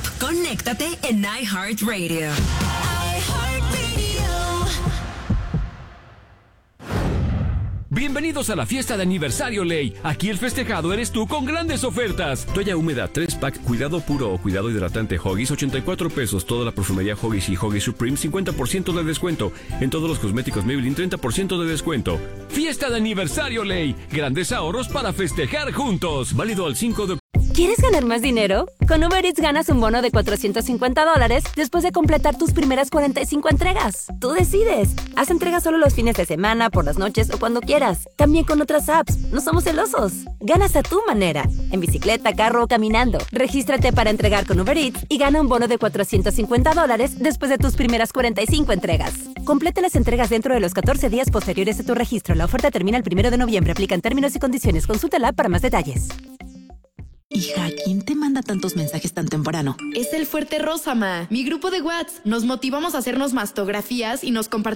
pop. Conéctate en iHeartRadio. Bienvenidos a la fiesta de aniversario Ley. Aquí el festejado eres tú con grandes ofertas. Toalla húmeda 3-pack Cuidado Puro o Cuidado Hidratante Huggies, 84 pesos. Toda la perfumería Huggies y Huggies Supreme, 50% de descuento. En todos los cosméticos Maybelline, 30% de descuento. Fiesta de aniversario Ley. Grandes ahorros para festejar juntos. Válido al 5 de... ¿Quieres ganar más dinero? Con Uber Eats ganas un bono de $450 después de completar tus primeras 45 entregas. Tú decides. Haz entregas solo los fines de semana, por las noches o cuando quieras. También con otras apps. No somos celosos. Ganas a tu manera. En bicicleta, carro o caminando. Regístrate para entregar con Uber Eats y gana un bono de $450 después de tus primeras 45 entregas. Completa las entregas dentro de los 14 días posteriores a tu registro. La oferta termina el 1 de noviembre. Aplican términos y condiciones. Consulta la app para más detalles. Hija, ¿quién te manda tantos mensajes tan temprano? Es el Fuerte Rosa, ma. Mi grupo de WhatsApp. Nos motivamos a hacernos mastografías y nos compartimos